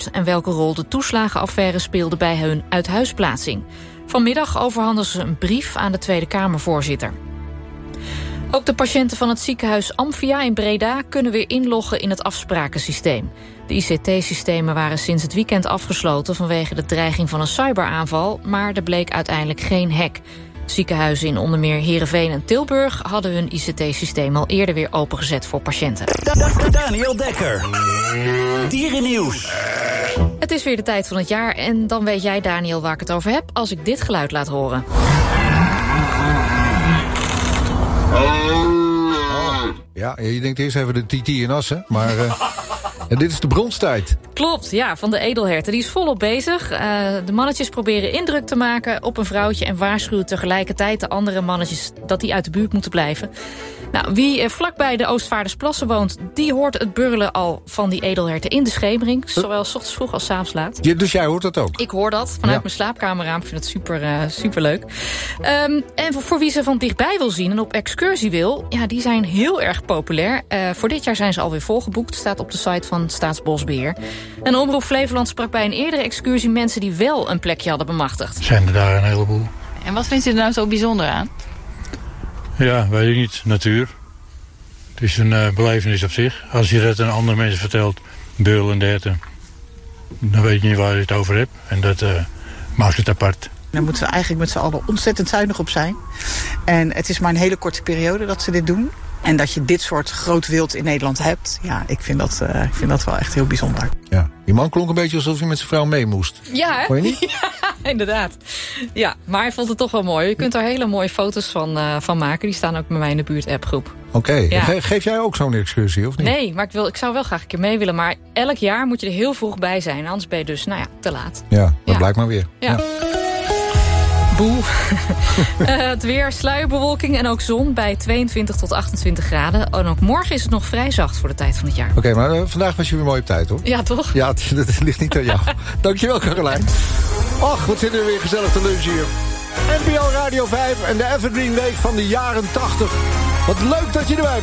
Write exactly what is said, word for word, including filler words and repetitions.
gebeurd en welke rol de toeslagenaffaire speelde bij hun uithuisplaatsing. Vanmiddag overhandigen ze een brief aan de Tweede Kamervoorzitter. Ook de patiënten van het ziekenhuis Amphia in Breda kunnen weer inloggen in het afsprakensysteem. De I C T-systemen waren sinds het weekend afgesloten vanwege de dreiging van een cyberaanval, maar er bleek uiteindelijk geen hack. Ziekenhuizen in onder meer Heerenveen en Tilburg hadden hun I C T-systeem al eerder weer opengezet voor patiënten. Daniel Dekker, dierennieuws. Het is weer de tijd van het jaar en dan weet jij, Daniel, waar ik het over heb als ik dit geluid laat horen. Ja, je denkt eerst even de T T in Assen, maar uh, en dit is de bronstijd. Klopt, ja, van de edelherten. Die is volop bezig. Uh, de mannetjes proberen indruk te maken op een vrouwtje en waarschuwen tegelijkertijd de andere mannetjes dat die uit de buurt moeten blijven. Nou, wie uh, vlakbij de Oostvaardersplassen woont, die hoort het burrelen al van die edelherten in de schemering. Zowel 's ochtends vroeg als 's avonds laat. Ja, dus jij hoort dat ook? Ik hoor dat vanuit ja. mijn slaapkamerraam. Ik vind het super, uh, super leuk. Um, en voor, voor wie ze van dichtbij wil zien en op excursie wil, ja, die zijn heel erg populair. Uh, voor dit jaar zijn ze alweer volgeboekt. Staat op de site van Staatsbosbeheer. En Omroep Flevoland sprak bij een eerdere excursie mensen die wel een plekje hadden bemachtigd. Zijn er daar een heleboel. En wat vindt u er nou zo bijzonder aan? Ja, weet ik niet. Natuur. Het is een uh, belevenis op zich. Als je dat aan andere mensen vertelt, beul en derten, dan weet je niet waar je het over hebt. En dat uh, maakt het apart. Daar moeten we eigenlijk met z'n allen ontzettend zuinig op zijn. En het is maar een hele korte periode dat ze dit doen. En dat je dit soort groot wild in Nederland hebt, ja, ik vind dat, uh, ik vind dat wel echt heel bijzonder. Ja, die man klonk een beetje alsof hij met zijn vrouw mee moest. Ja, hè? Hoor je niet? Ja, inderdaad. Ja, maar hij vond het toch wel mooi. Je kunt er hele mooie foto's van, uh, van maken. Die staan ook bij mij in de buurt-appgroep. Oké, okay. Ja. Ge- geef jij ook zo'n excursie, of niet? Nee, maar ik, wil, ik zou wel graag een keer mee willen. Maar elk jaar moet je er heel vroeg bij zijn. Anders ben je dus, nou ja, te laat. Ja, dat ja. blijkt maar weer. Ja. ja. Boe. uh, het weer, sluierbewolking en ook zon bij tweeëntwintig tot achtentwintig graden. En ook morgen is het nog vrij zacht voor de tijd van het jaar. Oké, okay, maar uh, vandaag was je weer mooi op tijd, hoor. Ja, toch? Ja, het, het ligt niet aan jou. Dankjewel, Caroline. Ach, wat zitten we weer gezellig te lunchen hier. N P O Radio vijf en de Evergreen Week van de jaren tachtig. Wat leuk dat je erbij bent.